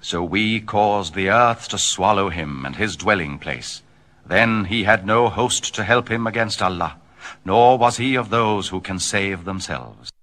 So we caused the earth to swallow him and his dwelling place. Then he had no host to help him against Allah, nor was he of those who can save themselves.